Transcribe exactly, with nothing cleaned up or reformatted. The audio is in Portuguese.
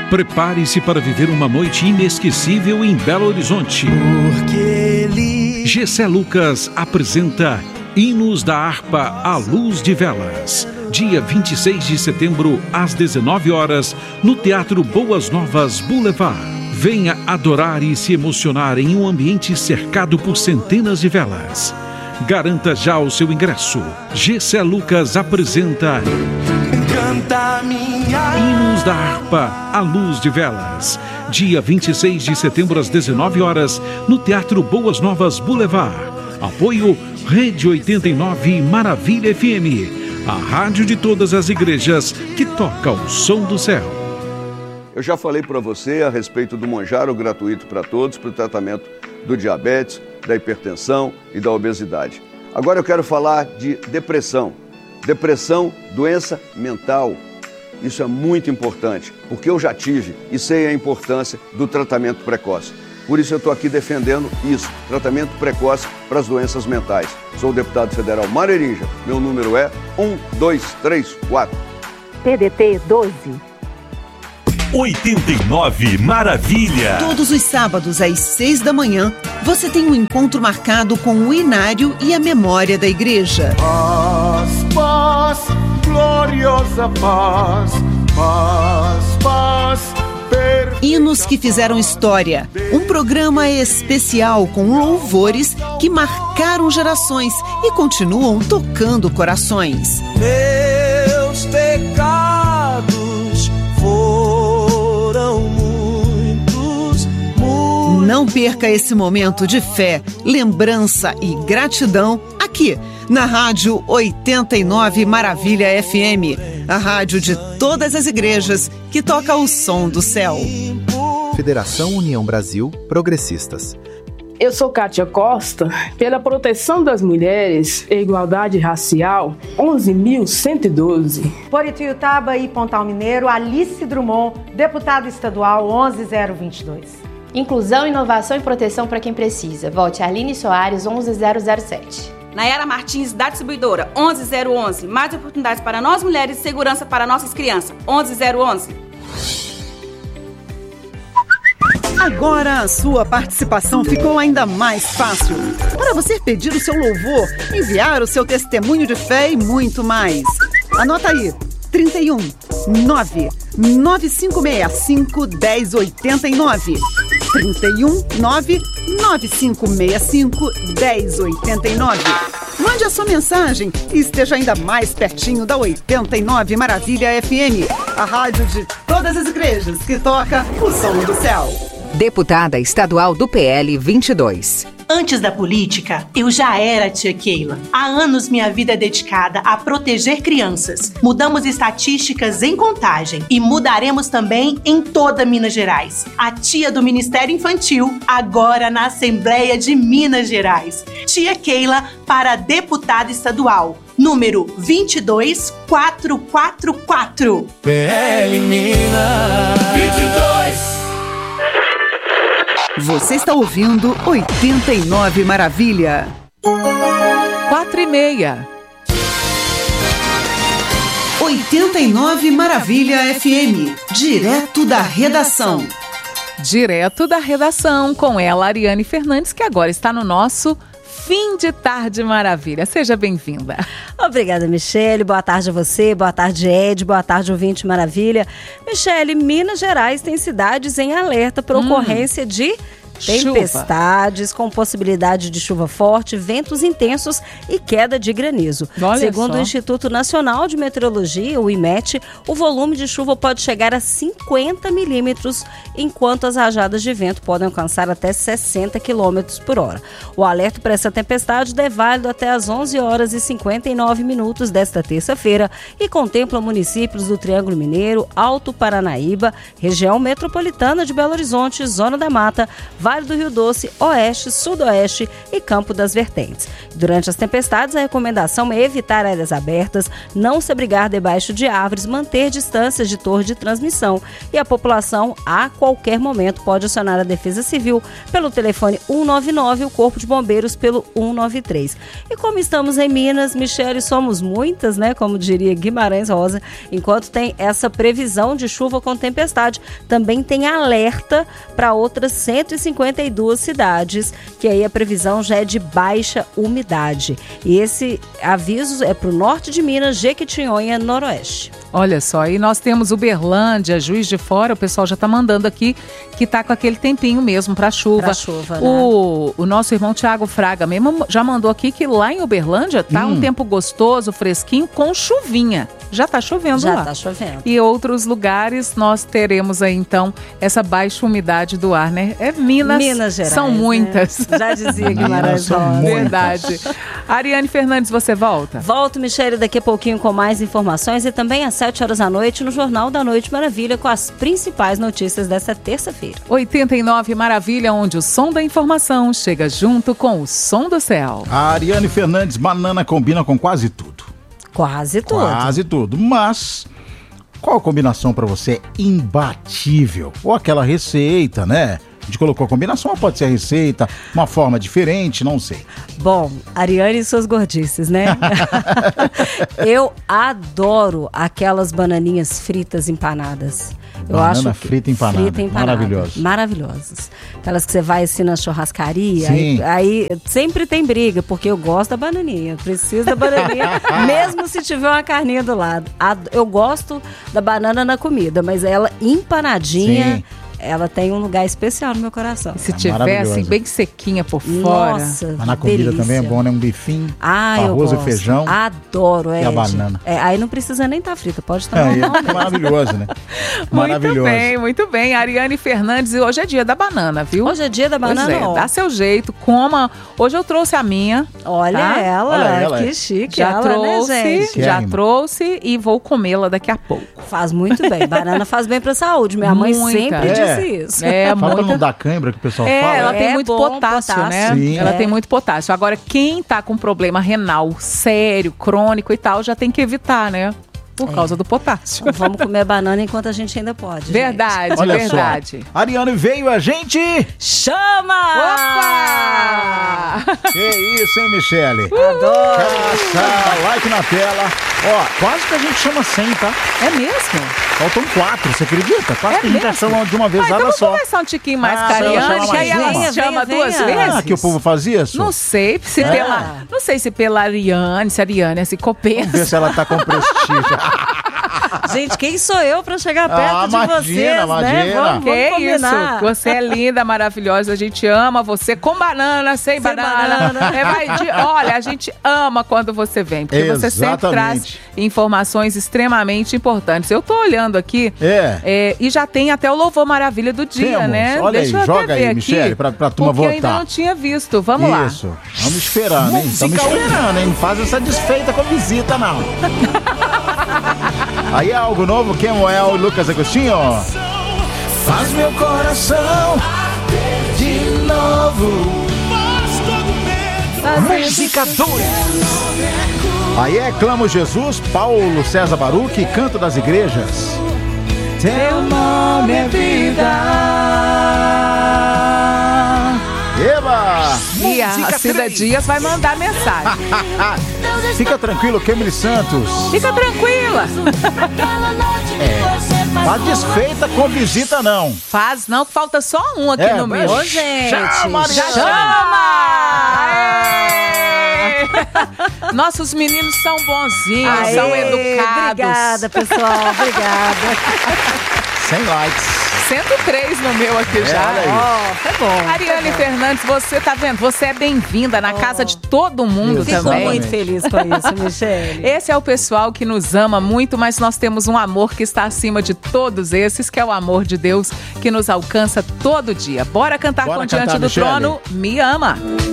Prepare-se para viver uma noite inesquecível em Belo Horizonte. Ele... Gessé Lucas apresenta Hinos da Harpa à Luz de Velas. Dia vinte e seis de setembro, às dezenove horas, no Teatro Boas Novas Boulevard. Venha adorar e se emocionar em um ambiente cercado por centenas de velas. Garanta já o seu ingresso. Gessé Lucas apresenta Canta minha... Hinos da Harpa à Luz de Velas. Dia vinte e seis de setembro, às dezenove horas, no Teatro Boas Novas Boulevard. Apoio Rede oitenta e nove Maravilha F M, a rádio de todas as igrejas que toca o som do céu. Eu já falei para você a respeito do Monjaro gratuito para todos, para o tratamento do diabetes, da hipertensão e da obesidade. Agora eu quero falar de depressão. Depressão, doença mental. Isso é muito importante, porque eu já tive e sei a importância do tratamento precoce. Por isso eu estou aqui defendendo isso, tratamento precoce para as doenças mentais. Sou o deputado federal Marerinja, meu número é um dois três quatro. P D T doze. oitenta e nove Maravilha. Todos os sábados às seis da manhã, você tem um encontro marcado com o Inário e a memória da igreja. Paz, paz, gloriosa paz, paz, paz. Hinos que fizeram história. Um programa especial com louvores que marcaram gerações e continuam tocando corações. Meus pecados foram muitos, muitos. Não perca esse momento de fé, lembrança e gratidão aqui na Rádio oitenta e nove Maravilha F M, a rádio de todas as igrejas que toca o som do céu. Federação União Brasil Progressistas. Eu sou Kátia Costa, pela proteção das mulheres e igualdade racial, onze mil cento e doze. Por Ituiutaba e Pontal Mineiro, Alice Drummond, deputada estadual onze mil vinte e dois. Inclusão, inovação e proteção para quem precisa. Vote Arline Soares, onze mil sete. Nayara Martins, da distribuidora, onze mil onze. Mais oportunidades para nós mulheres e segurança para nossas crianças, onze mil onze. Agora a sua participação ficou ainda mais fácil. Para você pedir o seu louvor, enviar o seu testemunho de fé e muito mais. Anota aí, trinta e um, nove, nove cinco seis cinco, um zero oito nove. trinta e um, nove, nove cinco seis cinco, um zero oito nove. Mande a sua mensagem e esteja ainda mais pertinho da oitenta e nove Maravilha F M, a rádio de todas as igrejas que toca o som do céu. Deputada estadual do P L vinte e dois. Antes da política, eu já era a tia Keila. Há anos minha vida é dedicada a proteger crianças. Mudamos estatísticas em Contagem e mudaremos também em toda Minas Gerais. A tia do Ministério Infantil, agora na Assembleia de Minas Gerais. Tia Keila para deputada estadual. Número vinte e dois mil quatrocentos e quarenta e quatro. P L Minas vinte e dois. Você está ouvindo oitenta e nove Maravilha. Quatro e meia. oitenta e nove Maravilha F M, direto da redação. Direto da redação, com ela, Ariane Fernandes, que agora está no nosso Fim de Tarde Maravilha. Seja bem-vinda. Obrigada, Michele. Boa tarde a você, boa tarde, Ed, boa tarde, ouvinte Maravilha. Michele, Minas Gerais tem cidades em alerta por hum. ocorrência de tempestades, chuva. Com possibilidade de chuva forte, ventos intensos e queda de granizo. Olha Segundo só. o Instituto Nacional de Meteorologia, o I M E T, o volume de chuva pode chegar a cinquenta milímetros, enquanto as rajadas de vento podem alcançar até sessenta quilômetros por hora. O alerta para essa tempestade é válido até às onze horas e cinquenta e nove minutos desta terça-feira e contempla municípios do Triângulo Mineiro, Alto Paranaíba, região metropolitana de Belo Horizonte, Zona da Mata, Vale do Rio Doce, Oeste, Sudoeste e Campo das Vertentes. Durante as tempestades, a recomendação é evitar áreas abertas, não se abrigar debaixo de árvores, manter distâncias de torre de transmissão e a população, a qualquer momento, pode acionar a Defesa Civil pelo telefone um nove nove e o Corpo de Bombeiros pelo um nove três. E como estamos em Minas, Michele, somos muitas, né? Como diria Guimarães Rosa, enquanto tem essa previsão de chuva com tempestade, também tem alerta para outras cento e cinquenta e duas cidades, que aí a previsão já é de baixa umidade. E esse aviso é para o norte de Minas, Jequitinhonha, Noroeste. Olha só, e nós temos Uberlândia, Juiz de Fora, o pessoal já está mandando aqui que tá com aquele tempinho mesmo para chuva. Pra chuva, né? O, o nosso irmão Tiago Fraga mesmo já mandou aqui que lá em Uberlândia tá hum. um tempo gostoso, fresquinho, com chuvinha. Já tá chovendo já lá. Já tá chovendo. E outros lugares nós teremos aí então essa baixa umidade do ar, né? É Minas, Minas Gerais, são muitas. Né? Já dizia Guimarães Rosa. Verdade. Ariane Fernandes, você volta? Volto, Michele, daqui a pouquinho com mais informações e também às sete horas da noite no Jornal da Noite Maravilha com as principais notícias dessa terça-feira. oitenta e nove Maravilha, onde o som da informação chega junto com o som do céu. A Ariane Fernandes, banana combina com quase tudo. Quase tudo. Quase tudo, mas qual a combinação para você imbatível? Ou aquela receita, né? A gente colocou a combinação, pode ser a receita, uma forma diferente, não sei. Bom, Ariane e suas gordices, né? Eu adoro aquelas bananinhas fritas empanadas. Eu Banana acho que frita empanada, frita empanada, maravilhoso. Maravilhosas. Aquelas que você vai assim na churrascaria, Sim. aí, aí sempre tem briga, porque eu gosto da bananinha, preciso da bananinha, mesmo se tiver uma carninha do lado. Eu gosto da banana na comida, mas ela empanadinha... Sim. Ela tem um lugar especial no meu coração. Se tiver assim, bem sequinha por fora. Nossa, mas na comida delícia. Também é bom, né? Um bifinho, ah, arroz eu e feijão. Adoro, é. E a banana. É, aí não precisa nem estar tá frita, pode estar é, normal. É maravilhoso, né? Maravilhoso. Muito bem, muito bem. Ariane Fernandes, e hoje é dia da banana, viu? Hoje é dia da banana. Pois é, dá seu jeito, coma. Hoje eu trouxe a minha. Olha tá? ela, Olha ela, que chique. Já ela, trouxe, né, gente? já Queima. trouxe e vou comê-la daqui a pouco. Faz muito bem. Banana faz bem pra saúde. Minha mãe Muita. sempre É. disse isso. É, Só muita... pra não dar cãibra que o pessoal É, fala. ela tem É muito bom, potássio, potássio. né? Sim. Ela É. tem muito potássio. Agora, quem tá com problema renal sério, crônico e tal, já tem que evitar, né? Por É. causa do potássio. Então, vamos comer banana enquanto a gente ainda pode. gente. Verdade, Olha verdade. só, Ariane veio, a gente... Chama! Opa! Que isso, hein, Michele? Adoro! Caça, like na tela. Ó, quase que a gente chama cem, tá? É mesmo? Faltam quatro, você acredita? Quase É que a gente já mesmo? chama de uma Ah, então vezada vamos só. conversar um tiquinho mais Ah, com a se ela Ariane, chama que aí mais ela uma. chama Venha, duas venha. vezes. Ah, que o povo faz isso? Não sei se É. pela, não sei se pela Ariane, se a Ariane se Vamos ver compensa. se ela tá com prestígio. Gente, quem sou eu pra chegar perto Ah, de imagina, vocês, né? imagina. Vamos, Que vamos combinar. isso? Você é linda, maravilhosa, a gente ama você com banana, sem, Sem banana. banana. É, vai de- olha, a gente ama quando você vem, porque você sempre traz Exatamente. informações extremamente importantes. Eu tô olhando aqui É. é, e já tem até o Louvor Maravilha do dia, Temos. né? Olha Deixa aí, eu joga até aí, ver aqui, Michele, pra, pra turma porque eu votar. ainda não tinha visto. Vamos lá. Isso. Vamos esperando, hein? Estamos esperando, hein? Não faz essa desfeita com a visita, não. Aí é algo novo, Kemuel e Lucas Agostinho. Faz meu coração de novo. Música dois. Aí é Clamo Jesus, Paulo César Baruch, Canto das Igrejas. Teu nome é vida. Eba! E a Cida Dias vai mandar mensagem. Fica tranquilo, Kemily Santos. Fica tranquila. É, tá desfeita com visita, não. Faz não, que falta só um aqui É, no mas- meu. Ô, gente. Chama, Já Ariane. chama! Aê! Nossos meninos são bonzinhos, Aê, são educados. Obrigada, pessoal. Obrigada. Sem likes. cento e três no meu aqui É, já. olha aí. Ó, tá bom. Ariane Fernandes, você tá vendo? Você é bem-vinda na casa de todo mundo Fico Fico também. muito feliz com isso, Michele. Esse é o pessoal que nos ama muito, mas nós temos um amor que está acima de todos esses, que é o amor de Deus, que nos alcança todo dia. Bora cantar Bora com Diante cantar, do Michele. Trono, Me Ama.